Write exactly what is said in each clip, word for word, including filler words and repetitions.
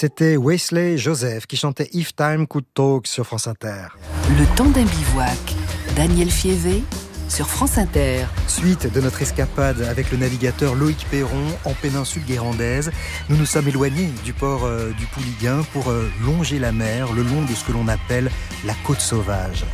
C'était Wesley Joseph qui chantait If Time Could Talk sur France Inter. Le temps d'un bivouac, Daniel Fievé sur France Inter. Suite de notre escapade avec le navigateur Loïc Perron en péninsule guérandaise, nous nous sommes éloignés du port euh, du Pouliguen pour euh, longer la mer le long de ce que l'on appelle la côte sauvage.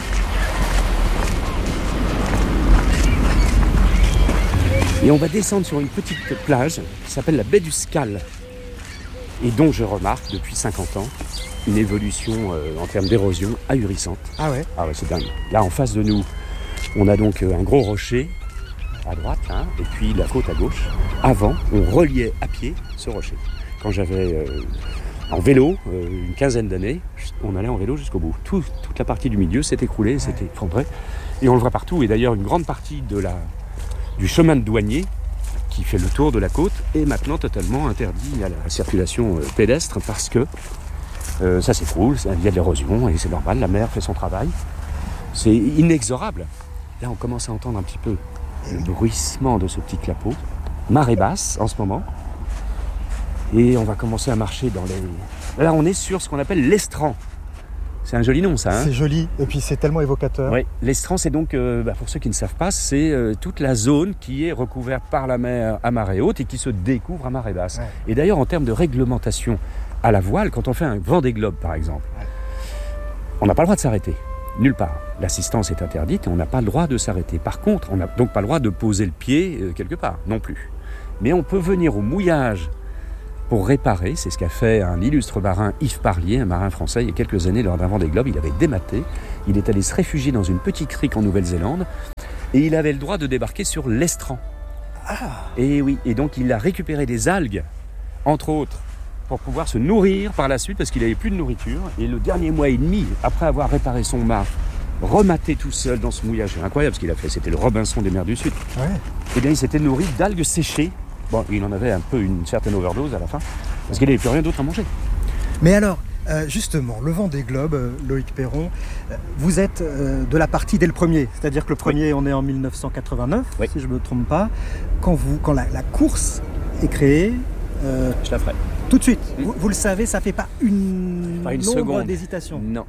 Et on va descendre sur une petite plage qui s'appelle la baie du Scal, et dont je remarque depuis cinquante ans une évolution euh, en termes d'érosion ahurissante. Ah ouais Ah ouais, c'est dingue. Là, en face de nous, on a donc euh, un gros rocher à droite, hein, et puis la côte à gauche. Avant, on reliait à pied ce rocher. Quand j'avais euh, en vélo, euh, une quinzaine d'années, on allait en vélo jusqu'au bout. Tout, toute la partie du milieu s'est écroulée, ouais. s'est effondrée. Et on le voit partout. Et d'ailleurs, une grande partie de la, du chemin de douanier qui fait le tour de la côte est maintenant totalement interdit à la circulation euh, pédestre parce que euh, ça s'écroule, il y a de l'érosion et c'est normal, la mer fait son travail. C'est inexorable. Là, on commence à entendre un petit peu le bruissement de ce petit clapot. Marée basse en ce moment. Et on va commencer à marcher dans les... Là, on est sur ce qu'on appelle l'estran. C'est un joli nom, ça. Hein, c'est joli, et puis c'est tellement évocateur. Oui, l'estran, c'est donc, euh, bah, pour ceux qui ne savent pas, c'est euh, toute la zone qui est recouverte par la mer à marée haute et qui se découvre à marée basse. Ouais. Et d'ailleurs, en termes de réglementation à la voile, quand on fait un Vendée Globe, par exemple, ouais. on n'a pas le droit de s'arrêter. Nulle part. L'assistance est interdite et on n'a pas le droit de s'arrêter. Par contre, on n'a donc pas le droit de poser le pied euh, quelque part, non plus. Mais on peut venir au mouillage pour réparer, c'est ce qu'a fait un illustre marin, Yves Parlier, un marin français, il y a quelques années, lors d'un Vendée Globe, il avait dématé, il est allé se réfugier dans une petite crique en Nouvelle-Zélande, et il avait le droit de débarquer sur l'estran. Ah. Et oui, et donc il a récupéré des algues, entre autres, pour pouvoir se nourrir par la suite, parce qu'il n'avait plus de nourriture, et le dernier mois et demi, après avoir réparé son mât, rematé tout seul dans ce mouillage incroyable, ce qu'il a fait, c'était le Robinson des mers du Sud, ouais. Et bien il s'était nourri d'algues séchées. Bon, il en avait un peu une certaine overdose à la fin, parce qu'il n'avait plus rien d'autre à manger. Mais alors, euh, justement, le Vendée Globe, euh, Loïc Perron, euh, vous êtes euh, de la partie dès le premier, c'est-à-dire que le premier, oui. on est en dix-neuf cent quatre-vingt-neuf, oui. si je ne me trompe pas. Quand, vous, quand la, la course est créée... Euh, je la ferai. Tout de suite, mmh. vous, vous le savez, ça ne fait pas une, pas une nombre seconde d'hésitation. Non.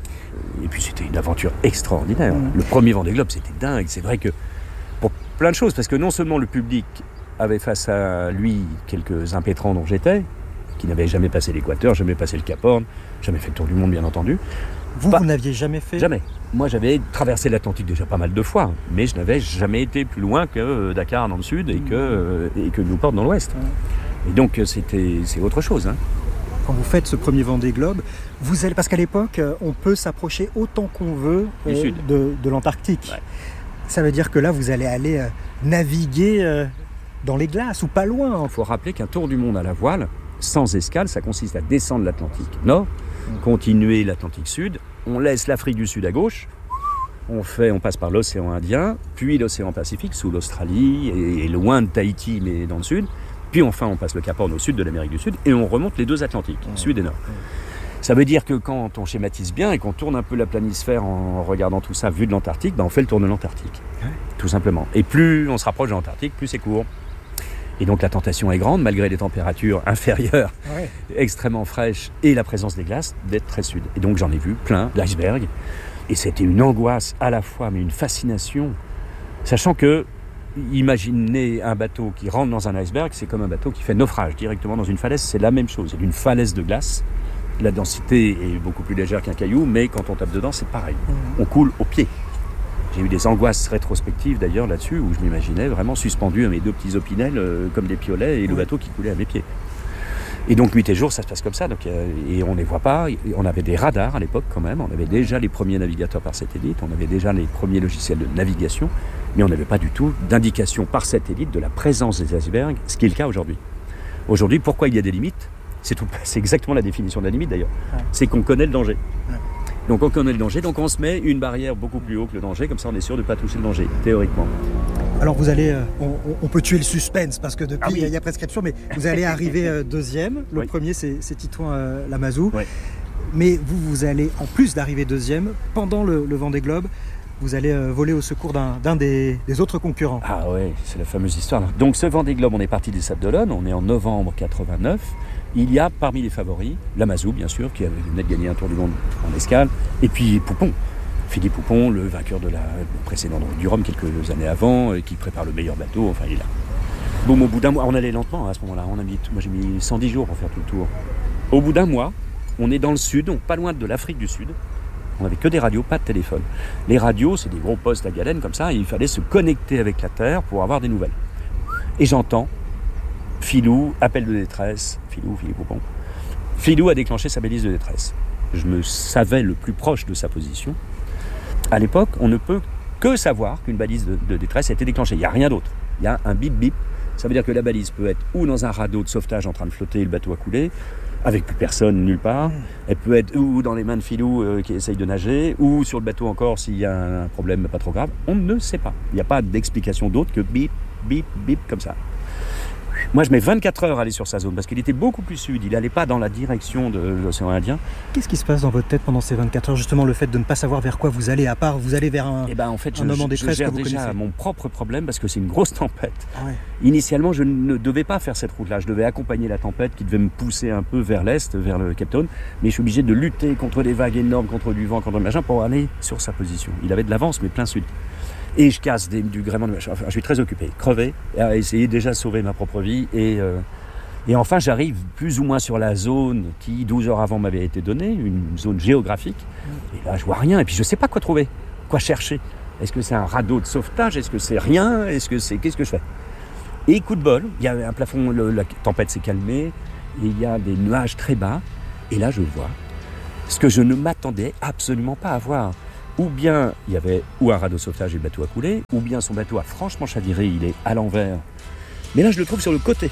Et puis c'était une aventure extraordinaire. Mmh. Le premier Vendée Globe, c'était dingue. C'est vrai que pour plein de choses, parce que non seulement le public avait face à lui quelques impétrants dont j'étais, qui n'avaient jamais passé l'équateur, jamais passé le Cap Horn, jamais fait le tour du monde bien entendu. Vous, bah, vous n'aviez jamais fait ? Jamais. Moi j'avais traversé l'Atlantique déjà pas mal de fois, mais je n'avais jamais été plus loin que Dakar dans le sud et que, et que Newport dans l'ouest. Ouais. Et donc c'était, c'est autre chose. Hein. Quand vous faites ce premier Vendée Globe, vous allez, parce qu'à l'époque, on peut s'approcher autant qu'on veut du euh, sud. De, de l'Antarctique. Ouais. Ça veut dire que là, vous allez aller euh, naviguer... Euh, dans les glaces ou pas loin. Il faut rappeler qu'un tour du monde à la voile, sans escale, ça consiste à descendre l'Atlantique Nord, mmh. continuer l'Atlantique Sud, on laisse l'Afrique du Sud à gauche, on, fait, on passe par l'océan Indien, puis l'océan Pacifique, sous l'Australie, et, et loin de Tahiti, mais dans le sud, puis enfin on passe le Cap Horn au sud de l'Amérique du Sud, et on remonte les deux Atlantiques, mmh. sud et nord. Mmh. Ça veut dire que quand on schématise bien et qu'on tourne un peu la planisphère en regardant tout ça vu de l'Antarctique, ben on fait le tour de l'Antarctique, mmh. tout simplement. Et plus on se rapproche de l'Antarctique, plus c'est court. Et donc la tentation est grande, malgré les températures inférieures, ouais. extrêmement fraîches, et la présence des glaces, d'être très sud. Et donc j'en ai vu plein d'icebergs. Et c'était une angoisse à la fois, mais une fascination. Sachant que, imaginez un bateau qui rentre dans un iceberg, c'est comme un bateau qui fait naufrage directement dans une falaise. C'est la même chose, c'est une falaise de glace. La densité est beaucoup plus légère qu'un caillou, mais quand on tape dedans, c'est pareil. Mmh. On coule au pied. J'ai eu des angoisses rétrospectives d'ailleurs là-dessus, où je m'imaginais vraiment suspendu à mes deux petits opinels euh, comme des piolets et oui. le bateau qui coulait à mes pieds. Et donc nuit et jour, ça se passe comme ça. Donc, euh, et on ne les voit pas. On avait des radars à l'époque quand même. On avait déjà les premiers navigateurs par satellite. On avait déjà les premiers logiciels de navigation. Mais on n'avait pas du tout d'indication par satellite de la présence des icebergs, ce qui est le cas aujourd'hui. Aujourd'hui, pourquoi il y a des limites ? C'est, tout, c'est exactement la définition de la limite d'ailleurs. Ouais. C'est qu'on connaît le danger. Ouais. Donc on connaît le danger, donc on se met une barrière beaucoup plus haut que le danger, comme ça on est sûr de ne pas toucher le danger, théoriquement. Alors vous allez, euh, on, on peut tuer le suspense, parce que depuis, il ah oui. y a prescription, mais vous allez arriver euh, deuxième. Le oui. premier, c'est, c'est Titouan euh, Lamazou. Oui. Mais vous, vous allez, en plus d'arriver deuxième, pendant le, le Vendée Globe, vous allez euh, voler au secours d'un, d'un des, des autres concurrents. Ah ouais, c'est la fameuse histoire. Donc ce Vendée Globe, on est parti des Sables d'Olonne, on est en novembre quatre-vingt-neuf. Il y a parmi les favoris, Lamazou bien sûr, qui venait de gagner un Tour du Monde en escale, et puis Poupon. Philippe Poupon, le vainqueur de la précédente du Rhum quelques années avant, et qui prépare le meilleur bateau, enfin il est là. Bon, au bout d'un mois, on allait lentement à ce moment-là, on a mis, moi j'ai mis cent dix jours pour faire tout le tour. Au bout d'un mois, on est dans le sud, donc pas loin de l'Afrique du Sud. On n'avait que des radios, pas de téléphone. Les radios, c'est des gros postes à galène comme ça, et il fallait se connecter avec la Terre pour avoir des nouvelles. Et j'entends Filou, appel de détresse, Filou, Philippe Poupon. Filou a déclenché sa balise de détresse. Je me savais le plus proche de sa position. À l'époque, on ne peut que savoir qu'une balise de, de détresse a été déclenchée. Il n'y a rien d'autre. Il y a un bip bip. Ça veut dire que la balise peut être ou dans un radeau de sauvetage en train de flotter et le bateau a coulé, avec plus personne nulle part. Elle peut être ou dans les mains de Filou euh, qui essaye de nager, ou sur le bateau encore s'il y a un problème pas trop grave. On ne sait pas. Il n'y a pas d'explication d'autre que bip, bip, bip comme ça. Moi, je mets vingt-quatre heures à aller sur sa zone parce qu'il était beaucoup plus sud. Il n'allait pas dans la direction de l'océan Indien. Qu'est-ce qui se passe dans votre tête pendant ces vingt-quatre heures, justement, le fait de ne pas savoir vers quoi vous allez, à part vous allez vers un, eh ben, en fait, un je, homme en détresse je gère que vous déjà connaissez. mon propre problème parce que c'est une grosse tempête. Ah ouais. Initialement, je ne devais pas faire cette route-là. Je devais accompagner la tempête qui devait me pousser un peu vers l'est, vers le Cape Town. Mais je suis obligé de lutter contre des vagues énormes, contre du vent, contre le machin pour aller sur sa position. Il avait de l'avance, mais plein sud. Et je casse des, du gréement de machin. Enfin, je suis très occupé, crevé, à essayer déjà de sauver ma propre vie. Et, euh, et enfin, j'arrive plus ou moins sur la zone qui, douze heures avant, m'avait été donnée, une zone géographique. Et là, je vois rien. Et puis, je ne sais pas quoi trouver, quoi chercher. Est-ce que c'est un radeau de sauvetage? Est-ce que c'est rien? Est-ce que c'est... Qu'est-ce que je fais? Et coup de bol, il y a un plafond, le, la tempête s'est calmée, et il y a des nuages très bas. Et là, je vois ce que je ne m'attendais absolument pas à voir. Ou bien il y avait ou un radeau de sauvetage et le bateau a coulé, ou bien son bateau a franchement chaviré, il est à l'envers. Mais là, je le trouve sur le côté,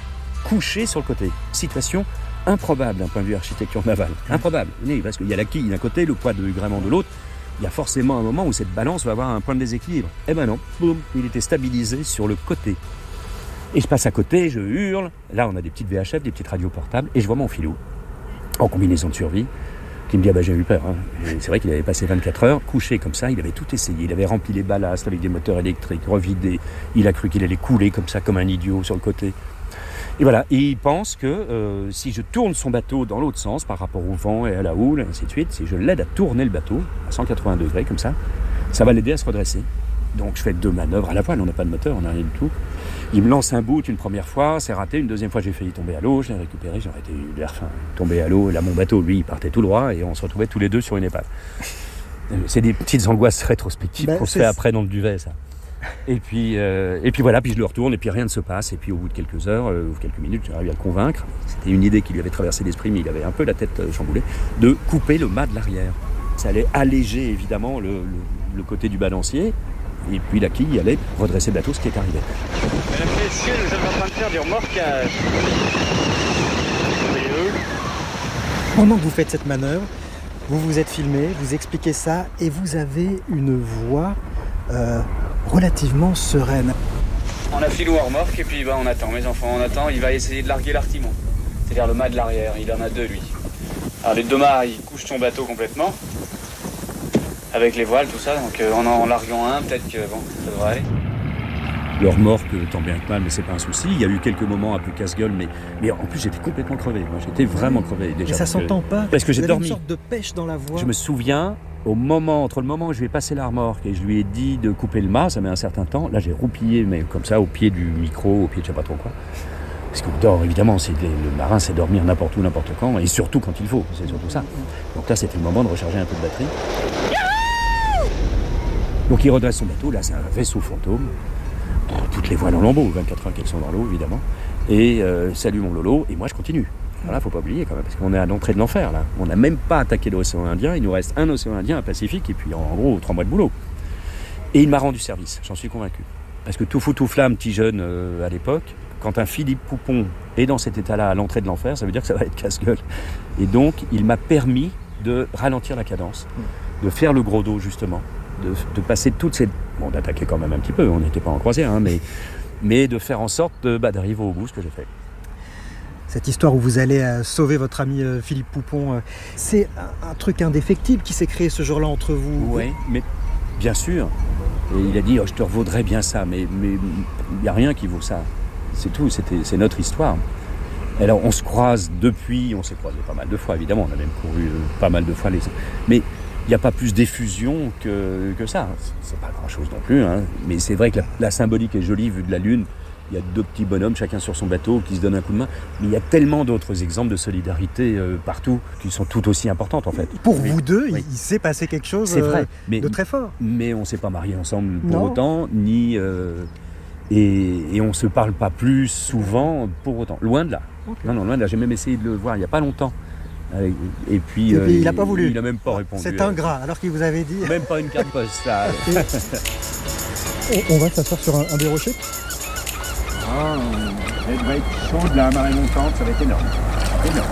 couché sur le côté. Situation improbable d'un point de vue architecture navale. Improbable, oui, parce qu'il y a la quille d'un côté, le poids de gréement de l'autre. Il y a forcément un moment où cette balance va avoir un point de déséquilibre. Eh ben non, boum, il était stabilisé sur le côté. Et je passe à côté, je hurle. Là, on a des petites V H F, des petites radios portables, et je vois mon Filou, en combinaison de survie, qui me dit, ah bah j'ai eu peur. Hein. Et c'est vrai qu'il avait passé vingt-quatre heures, couché comme ça, il avait tout essayé. Il avait rempli les ballasts avec des moteurs électriques, revidé. Il a cru qu'il allait couler comme ça, comme un idiot sur le côté. Et voilà, et il pense que euh, si je tourne son bateau dans l'autre sens, par rapport au vent et à la houle, et ainsi de suite, si je l'aide à tourner le bateau, à cent quatre-vingts degrés comme ça, ça va l'aider à se redresser. Donc je fais deux manœuvres à la voile, on n'a pas de moteur, on n'a rien du tout. Il me lance un bout une première fois, c'est raté. Une deuxième fois, j'ai failli tomber à l'eau, je l'ai récupéré, j'aurais été l'air fin, tombé à l'eau. Et là, mon bateau, lui, il partait tout droit et on se retrouvait tous les deux sur une épave. C'est des petites angoisses rétrospectives ben, qu'on se fait après dans le duvet, ça. Et puis, euh, et puis voilà, puis je le retourne et puis rien ne se passe. Et puis au bout de quelques heures, euh, ou quelques minutes, j'ai réussi à le convaincre. C'était une idée qui lui avait traversé l'esprit, mais il avait un peu la tête euh, chamboulée, de couper le mât de l'arrière. Ça allait alléger évidemment le, le, le côté du balancier. Et puis la quille allait redresser le bateau, ce qui est arrivé. Mesdames et messieurs, nous sommes en train de faire du remorquage. Pendant que vous faites cette manœuvre, vous vous êtes filmé, vous expliquez ça, et vous avez une voix euh, relativement sereine. On a Filou en remorque et puis bah, on attend, mes enfants, on attend. Il va essayer de larguer l'artimon, c'est-à-dire le mât de l'arrière. Il en a deux, lui. Alors les deux mâts, ils couchent son bateau complètement. Avec les voiles, tout ça, donc euh, en en larguant un, peut-être que bon, ça devrait aller. Le remorque, tant bien que mal, mais c'est pas un souci. Il y a eu quelques moments un peu casse-gueule, mais, mais en plus j'étais complètement crevé. Moi, j'étais vraiment crevé déjà. Et ça s'entend pas. Parce que j'ai dormi. Une sorte de pêche dans la voix. Je me souviens, au moment, entre le moment où je lui ai passé la remorque et je lui ai dit de couper le mât, ça met un certain temps. Là, j'ai roupillé, mais comme ça, au pied du micro, au pied de je sais pas trop quoi. Parce qu'on dort, évidemment, c'est, le marin, c'est dormir n'importe où, n'importe quand, et surtout quand il faut. C'est surtout ça. Donc là, c'était le moment de recharger un peu de batterie. Donc il redresse son bateau, là c'est un vaisseau fantôme, toutes les voiles en lambeaux, vingt-quatre heures qu'elles sont dans l'eau évidemment, et euh, salut mon Lolo, et moi je continue. Voilà, faut pas oublier quand même, parce qu'on est à l'entrée de l'enfer là. On n'a même pas attaqué l'océan Indien, il nous reste un océan Indien, un Pacifique, et puis en, en gros trois mois de boulot. Et il m'a rendu service, j'en suis convaincu. Parce que tout fou tout flamme, petit jeune euh, à l'époque, quand un Philippe Poupon est dans cet état-là à l'entrée de l'enfer, ça veut dire que ça va être casse-gueule. Et donc il m'a permis de ralentir la cadence, de faire le gros dos justement. De, de passer toute cette... Bon, d'attaquer quand même un petit peu, on n'était pas en croisière, hein, mais, mais de faire en sorte de, bah, d'arriver au bout, ce que j'ai fait. Cette histoire où vous allez euh, sauver votre ami euh, Philippe Poupon, euh, c'est un, un truc indéfectible qui s'est créé ce jour-là entre vous. Oui, mais bien sûr. Et il a dit oh, je te revaudrais bien ça, mais mais il n'y a rien qui vaut ça. C'est tout, c'était, c'est notre histoire. Alors on se croise depuis, on s'est croisé pas mal de fois évidemment, on a même couru euh, pas mal de fois les. Mais il n'y a pas plus d'effusion que, que ça. C'est, c'est pas grand chose non plus, hein. Mais c'est vrai que la, la symbolique est jolie vue de la Lune. Il y a deux petits bonhommes, chacun sur son bateau, qui se donnent un coup de main. Mais il y a tellement d'autres exemples de solidarité euh, partout, qui sont tout aussi importantes en fait. Pour oui. vous deux, oui. il, il s'est passé quelque chose c'est vrai, euh, mais, de très fort. Mais on ne s'est pas mariés ensemble pour non. autant, ni euh, et, et on ne se parle pas plus souvent pour autant. Loin de là. Okay. Non, non, loin de là. J'ai même essayé de le voir il n'y a pas longtemps. Et puis, et euh, puis il n'a pas voulu. Il n'a même pas répondu. C'est ingrat, alors qu'il vous avait dit. Même pas une carte postale. on, on va s'asseoir sur un, un des rochers. Ah, elle va être chaude, la marée montante, ça va être énorme. énorme.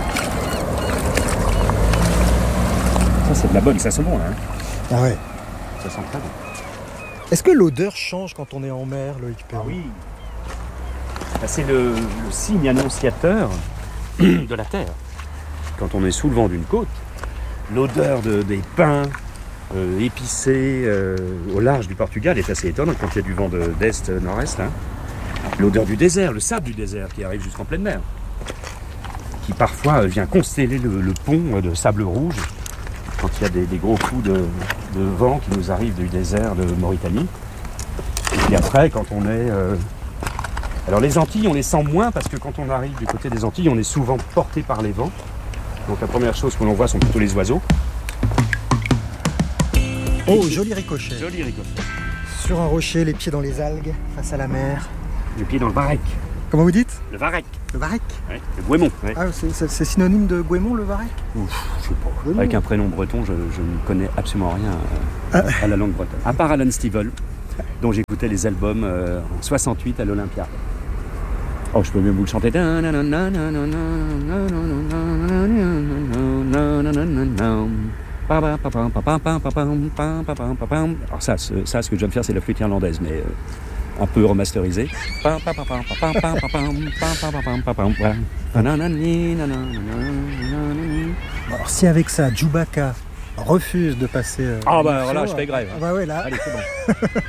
Ça, c'est de la bonne, ça sent bon, là. Hein. Ah ouais. Ça sent très bon. Est-ce que l'odeur change quand on est en mer, Loïc Perron ? Ah oui. Bah, c'est le, le signe annonciateur de la terre. Quand on est sous le vent d'une côte, l'odeur de, des pins euh, épicés euh, au large du Portugal est assez étonnante quand il y a du vent de, d'est-nord-est. Hein. L'odeur du désert, le sable du désert qui arrive jusqu'en pleine mer, qui parfois vient consteller le, le pont de sable rouge quand il y a des, des gros coups de, de vent qui nous arrivent du désert de Mauritanie. Et puis après, quand on est... Euh... Alors les Antilles, on les sent moins parce que quand on arrive du côté des Antilles, on est souvent porté par les vents. Donc la première chose que l'on voit sont plutôt les oiseaux. Oh, joli ricochet. Joli ricochet. Sur un rocher, les pieds dans les algues, face à la mer. Les pieds dans le varech. Comment vous dites ? Le varech. Le varech ? Oui, le Gouémont. Ouais. Ah, c'est, c'est, c'est synonyme de Gouémont, le varech ? Ouf, je sais pas. Gouémont. Avec un prénom breton, je, je ne connais absolument rien à, ah. à la langue bretonne. À part Alan Stivell, dont j'écoutais les albums euh, en soixante-huit à l'Olympia. Oh, je peux même vous le chanter. Alors ça, ce, ça, ce que je viens de faire, c'est la flûte irlandaise, mais euh, un peu remasterisée. Alors si avec ça, Chewbacca refuse de passer... Euh, ah bah alors là, je fais grève. Ah bah ouais, là... Allez, c'est bon.